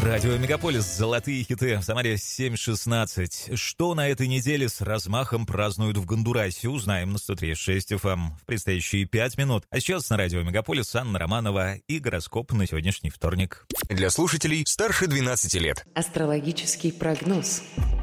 Радио Мегаполис. Золотые хиты. В Самаре 7:16. Что на этой неделе с размахом празднуют в Гондурасе, узнаем на 103.6 FM в предстоящие 5 минут. А сейчас на Радио Мегаполис Анна Романова и гороскоп на сегодняшний вторник. Для слушателей старше 12 лет. Астрологический прогноз.